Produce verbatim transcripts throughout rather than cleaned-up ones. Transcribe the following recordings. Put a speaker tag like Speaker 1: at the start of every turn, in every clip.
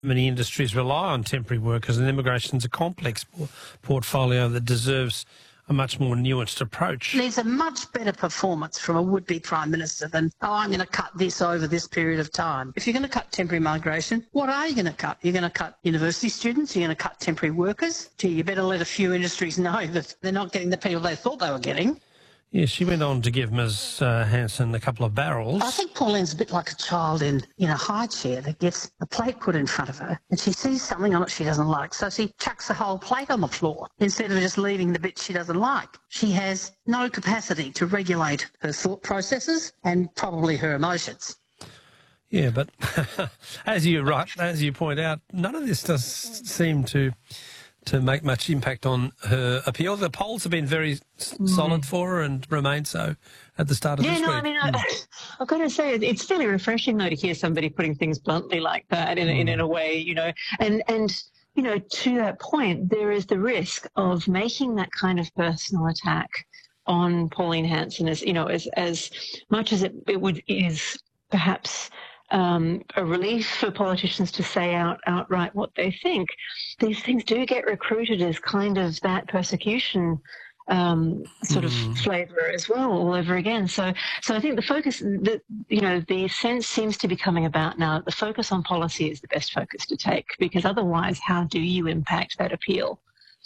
Speaker 1: Many industries rely on temporary workers, and immigration is a complex portfolio that deserves a much more nuanced approach.
Speaker 2: There's a much better performance from a would-be Prime Minister than, oh, I'm going to cut this over this period of time. If you're going to cut temporary migration, what are you going to cut? You're going to cut university students? You're going to cut temporary workers? Gee, you better let a few industries know that they're not getting the people they thought they were getting.
Speaker 1: Yes, she went on to give Miz Uh, Hanson a couple of barrels.
Speaker 2: I think Pauline's a bit like a child in, in a high chair that gets a plate put in front of her and she sees something on it she doesn't like, so she chucks the whole plate on the floor instead of just leaving the bit she doesn't like. She has no capacity to regulate her thought processes and probably her emotions.
Speaker 1: Yeah, but as you right, as you point out, none of this does seem to to make much impact on her appeal. The polls have been very mm. solid for her and remain so at the start of
Speaker 3: yeah,
Speaker 1: this
Speaker 3: no,
Speaker 1: week.
Speaker 3: I mean, I, I've got to say, it's fairly refreshing, though, to hear somebody putting things bluntly like that in, mm. in, in a way, you know, and, and, you know, to that point, there is the risk of making that kind of personal attack on Pauline Hanson as, you know, as, as much as it, it would is perhaps Um, a relief for politicians to say out outright what they think. These things do get recruited as kind of that persecution um, sort of
Speaker 1: mm.
Speaker 3: flavour as well, all over again. So, so I think the focus, the, you know, the sense seems to be coming about now that the focus on policy is the best focus to take, because otherwise, how do you impact that appeal?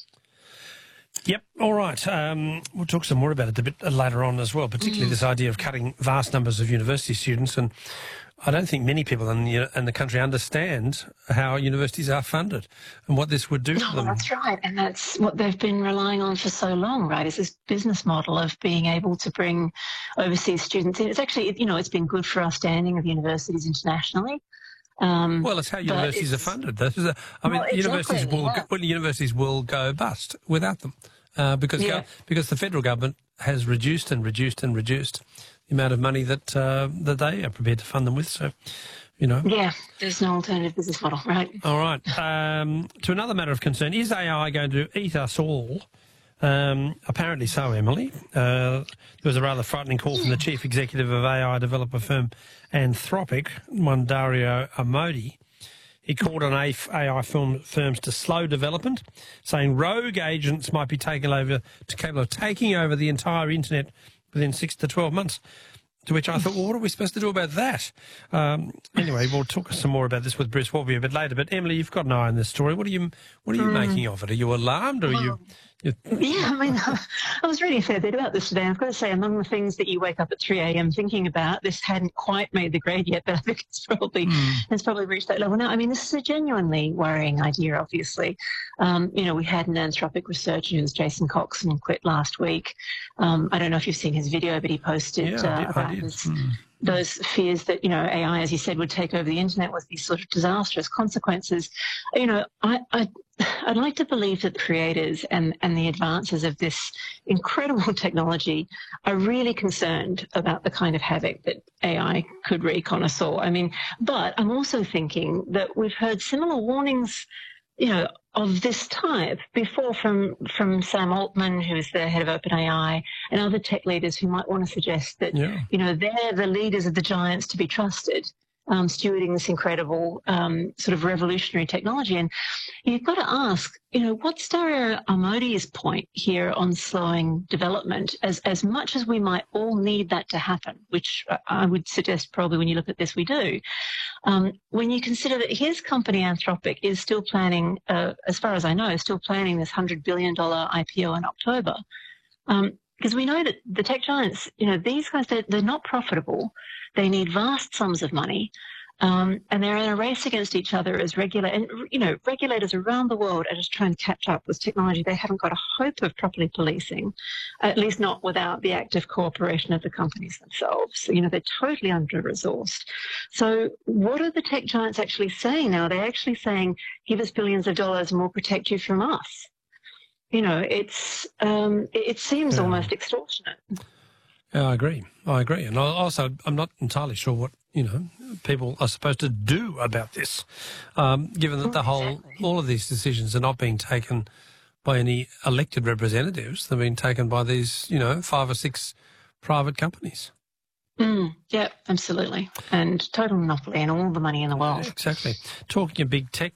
Speaker 1: Yep. All right. Um, we'll talk some more about it a bit later on as well, particularly mm. this idea of cutting vast numbers of university students. And I don't think many people in the, in the country understand how universities are funded and what this would do
Speaker 3: no,
Speaker 1: for them.
Speaker 3: That's right. And that's what they've been relying on for so long, right, is this business model of being able to bring overseas students in. It's actually, you know, it's been good for our standing of universities internationally. Um,
Speaker 1: well, it's how universities it's, are funded. This is a, I mean,
Speaker 3: well, exactly,
Speaker 1: universities will
Speaker 3: yeah.
Speaker 1: go, well, universities will go bust without them uh, because
Speaker 3: yeah.
Speaker 1: go, because the federal government has reduced and reduced and reduced the amount of money that uh, that they are prepared to fund them with. So, you know.
Speaker 3: Yeah, there's no alternative business model, right?
Speaker 1: All right. Um, to another matter of concern, is A I going to eat us all? Um, apparently so, Emily. Uh, there was a rather frightening call from the chief executive of A I developer firm Anthropic, one Dario Amodi. He called on A I firm, firms to slow development, saying rogue agents might be taken over to capable of taking over the entire internet within six to twelve months. To which I thought, well, what are we supposed to do about that? Um, anyway, we'll talk some more about this with Bruce Walby a bit later. But Emily, you've got an eye on this story. What are you, what are you mm. making of it? Are you alarmed, or are you?
Speaker 3: Yeah, I mean, I was reading a fair bit about this today. I've got to say, among the things that you wake up at three a m thinking about, this hadn't quite made the grade yet, but I think it's probably mm. it's probably reached that level now. I mean, this is a genuinely worrying idea, obviously. Um, you know, we had an Anthropic researcher, who's Jason Coxon, quit last week. Um, I don't know if you've seen his video, but he posted
Speaker 1: yeah,
Speaker 3: uh,
Speaker 1: I did,
Speaker 3: about
Speaker 1: I did.
Speaker 3: his...
Speaker 1: Mm.
Speaker 3: those fears that, you know, A I, as you said, would take over the internet with these sort of disastrous consequences. You know, I, I, I'd like to believe that the creators and, and the advances of this incredible technology are really concerned about the kind of havoc that A I could wreak on us all. I mean, but I'm also thinking that we've heard similar warnings, you know, of this type before from from Sam Altman, who is the head of OpenAI, and other tech leaders who might want to suggest that,
Speaker 1: yeah.
Speaker 3: you know, they're the leaders of the giants to be trusted, um, stewarding this incredible um, sort of revolutionary technology. And you've got to ask, you know, what's Dario Amodi's point here on slowing development? As as much as we might all need that to happen, which I would suggest probably when you look at this we do, um, when you consider that his company Anthropic is still planning, uh, as far as I know, is still planning this one hundred billion dollars I P O in October. Um, because we know that the tech giants, you know, these guys, they're, they're not profitable. They need vast sums of money. Um, and they're in a race against each other as regula- and, you know, regulators around the world are just trying to catch up with technology they haven't got a hope of properly policing, at least not without the active cooperation of the companies themselves. So, you know, they're totally under-resourced. So what are the tech giants actually saying now? They're actually saying, give us billions of dollars and we'll protect you from us. You know, it's um, it, it seems
Speaker 1: yeah.
Speaker 3: almost extortionate.
Speaker 1: Yeah, I agree. I agree. And also, I'm not entirely sure what, you know, people are supposed to do about this, um, given that the whole, all of these decisions are not being taken by any elected representatives. They're being taken by these, you know, five or six private companies.
Speaker 3: Mm, yeah, absolutely. And total monopoly and all the money in the world.
Speaker 1: Exactly. Talking of big tech